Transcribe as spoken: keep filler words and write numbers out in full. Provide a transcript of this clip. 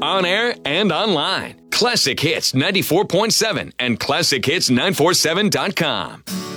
on air and online. Classic Hits ninety-four point seven and classic hits nine four seven dot com.